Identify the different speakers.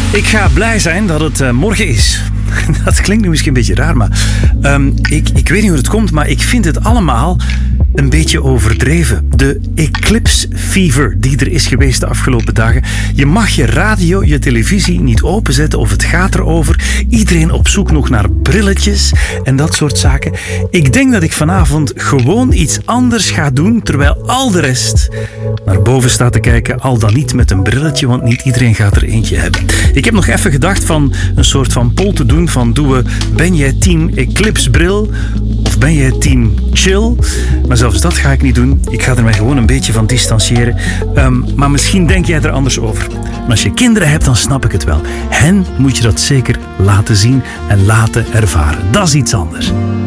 Speaker 1: Ik ga blij zijn dat het morgen is. Dat klinkt nu misschien een beetje raar, maar ik weet niet hoe het komt, maar ik vind het allemaal een beetje overdreven. De eclipse fever die er is geweest de afgelopen dagen. Je mag je radio, je televisie niet openzetten of het gaat erover. Iedereen op zoek nog naar brilletjes en dat soort zaken. Ik denk dat ik vanavond gewoon iets anders ga doen, terwijl al de rest naar boven staat te kijken, al dan niet met een brilletje, want niet iedereen gaat er eentje hebben. Ik heb nog even gedacht van een soort van poll te doen van ben jij team eclipse bril of ben jij team chill? Maar zelfs dat ga ik niet doen. Ik ga er mij gewoon een beetje van distancieren. Maar misschien denk jij er anders over. En als je kinderen hebt, dan snap ik het wel. Hen moet je dat zeker laten zien en laten ervaren. Dat is iets anders.